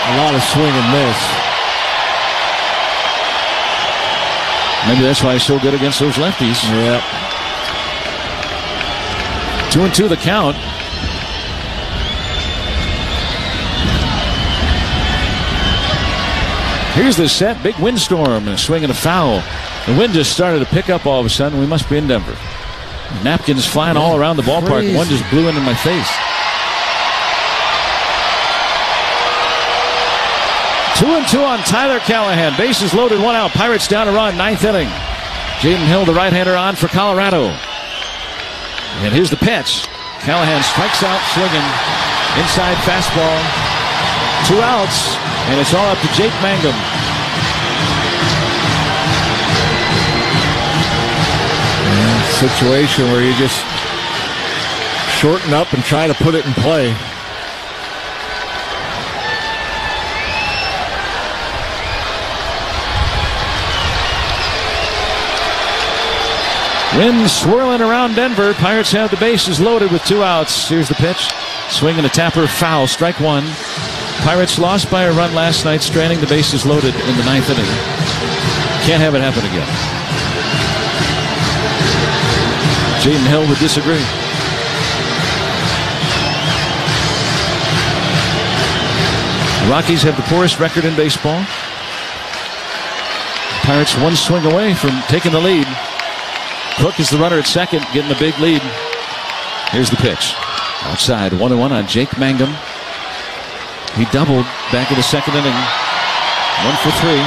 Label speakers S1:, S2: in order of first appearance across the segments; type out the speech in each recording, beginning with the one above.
S1: A lot of swing and miss.
S2: Maybe that's why he's so good against those lefties.
S1: Yep.
S2: 2-2 the count. Here's the set. Big windstorm and a swing and a foul. The wind just started to pick up all of a sudden. We must be in Denver. Napkins flying all around the ballpark.
S1: Crazy.
S2: One just blew into my face. 2-2 on Tyler Callahan. Bases loaded, 1 out. Pirates down a run, 9th inning. Jaden Hill, the right-hander, on for Colorado. And here's the pitch. Callahan strikes out, swinging. Inside fastball. 2 outs, and it's all up to Jake Mangum.
S1: Situation where you just shorten up and try to put it in play.
S2: Wind swirling around Denver. Pirates have the bases loaded with 2 outs. Here's the pitch. Swing and a tapper, foul, strike 1. Pirates lost by a run last night, stranding the bases loaded in the 9th inning. Can't have it happen again. Jaden Hill would disagree. The Rockies have the poorest record in baseball. Pirates 1 swing away from taking the lead. Cook is the runner at second, getting a big lead. Here's the pitch. Outside, 1-1 on Jake Mangum. He doubled back in the 2nd inning. 1 for 3.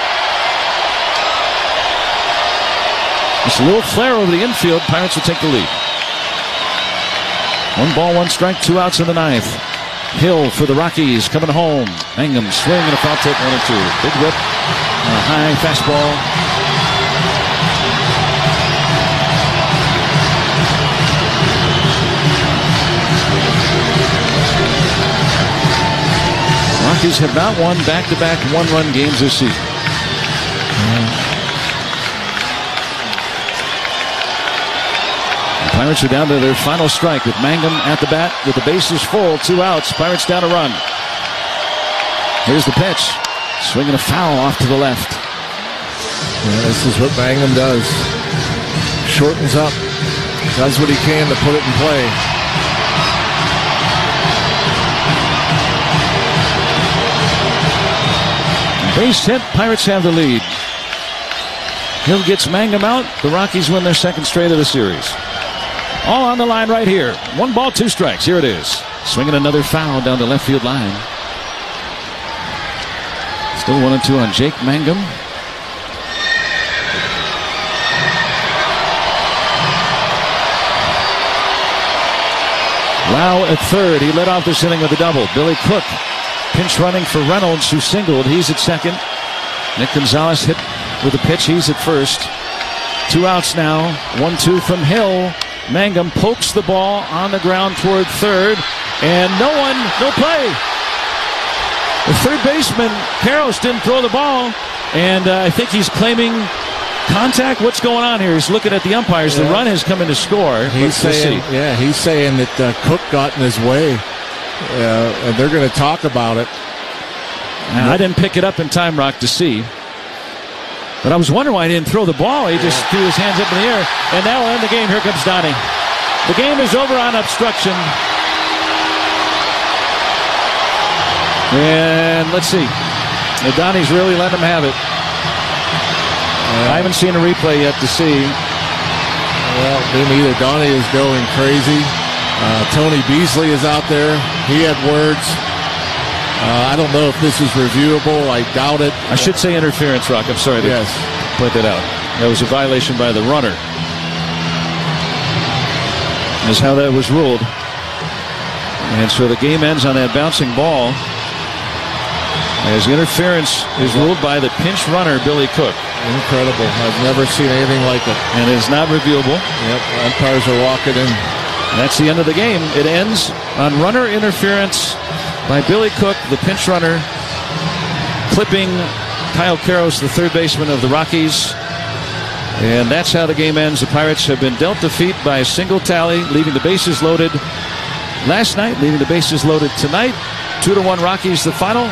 S2: Just a little flare over the infield. Pirates will take the lead. 1 ball, 1 strike, 2 outs in the 9th. Hill for the Rockies coming home. Mangum swing and a foul tip, 1-2. Big whip, a high fastball. Rockies have not won back-to-back 1-run games this season. The Pirates are down to their final strike with Mangum at the bat with the bases full, 2 outs. Pirates down a run. Here's the pitch. Swinging a foul off to the left.
S1: Yeah, this is what Mangum does. Shortens up. Does what he can to put it in play.
S2: Base hit. Pirates have the lead. Hill gets Mangum out. The Rockies win their 2nd straight of the series. All on the line right here. 1 ball, 2 strikes. Here it is. Swinging another foul down the left field line. Still 1-2 on Jake Mangum. Lau at third. He led off this inning with a double. Billy Cook pinch running for Reynolds, who singled. He's at second. Nick Gonzalez hit with a pitch. He's at first. 2 outs now. 1-2 from Hill. Mangum pokes the ball on the ground toward third. And no play. The third baseman, Karros, didn't throw the ball. And I think he's claiming contact. What's going on here? He's looking at the umpires. Yeah. The run has come in to score.
S1: He's saying that Cook got in his way. And they're going to talk about it.
S2: Now, I didn't pick it up in time, Rock, to see. But I was wondering why he didn't throw the ball. He just threw his hands up in the air. And now we'll end the game. Here comes Donnie. The game is over on obstruction. And let's see. Donnie's really letting him have it. I haven't seen a replay yet to see.
S1: Well, me neither. Donnie is going crazy. Tony Beasley is out there. He had words. I don't know if this is reviewable. I doubt it.
S2: I should say interference, Rock. I'm sorry to point that out. That was a violation by the runner. Is how that was ruled. And so the game ends on that bouncing ball. As interference is ruled by the pinch runner, Billy Cook.
S1: Incredible. I've never seen anything like it.
S2: And it's not reviewable.
S1: Yep, umpires are walking in.
S2: That's the end of the game. It ends on runner interference by Billy Cook, the pinch runner, clipping Kyle Karros, the third baseman of the Rockies. And that's how the game ends. The Pirates have been dealt defeat by a single tally, leaving the bases loaded last night, leaving the bases loaded tonight. 2-1 Rockies, the final.